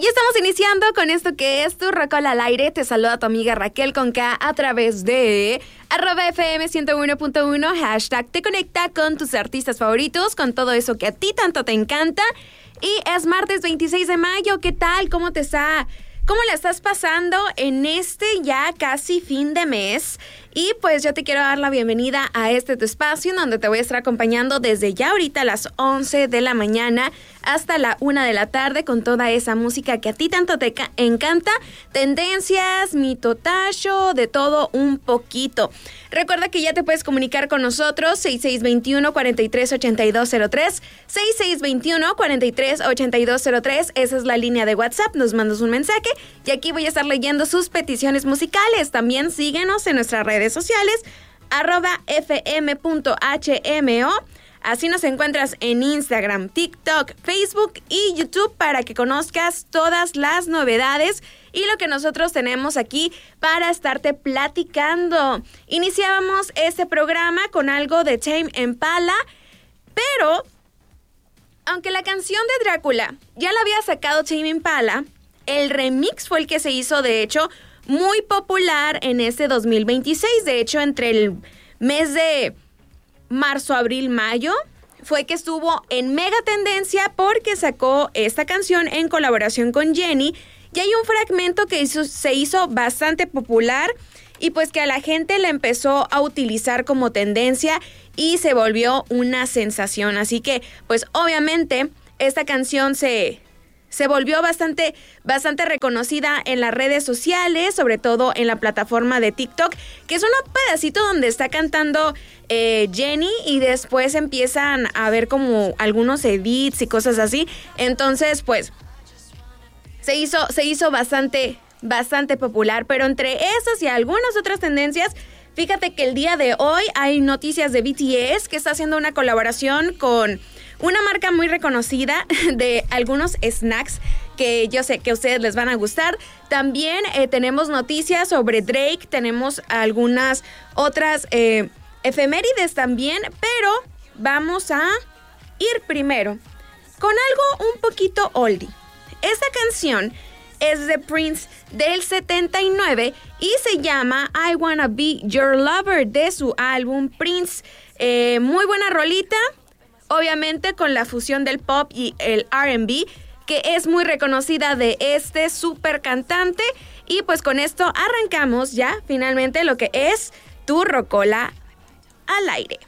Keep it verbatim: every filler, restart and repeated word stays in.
estamos iniciando con esto que es Tu Rocola al Aire. Te saluda tu amiga Raquel con K a través de arroba F M ciento uno punto uno, hashtag te conecta con tus artistas favoritos, con todo eso que a ti tanto te encanta. Y es martes veintiséis de mayo. ¿Qué tal? ¿Cómo te está? ¿Cómo la estás pasando en este ya casi fin de mes? Y pues yo te quiero dar la bienvenida a este tu espacio, en donde te voy a estar acompañando desde ya ahorita a las once de la mañana hasta la una de la tarde con toda esa música que a ti tanto te ca- encanta, tendencias, mitotacho, de todo un poquito. Recuerda que ya te puedes comunicar con nosotros, seis seis dos uno, cuatro tres ocho dos cero tres, seis seis dos uno, cuatro tres ocho dos cero tres, esa es la línea de WhatsApp, nos mandas un mensaje y aquí voy a estar leyendo sus peticiones musicales. También síguenos en nuestras redes sociales, arroba fm.hmo. Así nos encuentras en Instagram, TikTok, Facebook y YouTube para que conozcas todas las novedades y lo que nosotros tenemos aquí para estarte platicando. Iniciábamos este programa con algo de Tame Impala, pero aunque la canción de Drácula ya la había sacado Tame Impala, el remix fue el que se hizo, de hecho, muy popular en este dos mil veintiséis. De hecho, entre el mes de marzo, abril, mayo, fue que estuvo en mega tendencia porque sacó esta canción en colaboración con Jenny. Y hay un fragmento que hizo, se hizo bastante popular y pues que a la gente le empezó a utilizar como tendencia y se volvió una sensación. Así que, pues obviamente, esta canción se... Se volvió bastante, bastante reconocida en las redes sociales, sobre todo en la plataforma de TikTok, que es un pedacito donde está cantando eh, Jenny y después empiezan a ver como algunos edits y cosas así. Entonces, pues, se hizo, se hizo bastante, bastante popular. Pero entre esas y algunas otras tendencias, fíjate que el día de hoy hay noticias de B T S que está haciendo una colaboración con una marca muy reconocida de algunos snacks que yo sé que a ustedes les van a gustar. También eh, tenemos noticias sobre Drake, tenemos algunas otras eh, efemérides también, pero vamos a ir primero con algo un poquito oldie. Esta canción es de Prince del setenta y nueve y se llama I Wanna Be Your Lover, de su álbum Prince. Eh, muy buena rolita. Obviamente con la fusión del pop y el R and B, que es muy reconocida de este súper cantante. Y pues con esto arrancamos ya finalmente lo que es Tu Rocola al Aire.